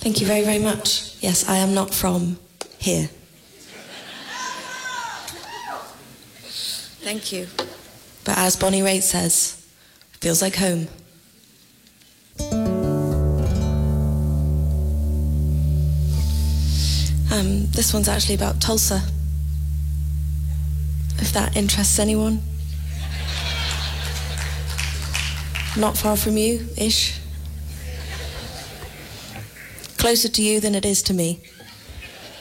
Thank you very, very much. Yes, I am not from here. Thank you. But as Bonnie Raitt says, feels like home. This one's actually about Tulsa, if that interests anyone. Not far from you, ish. Closer to you than it is to me.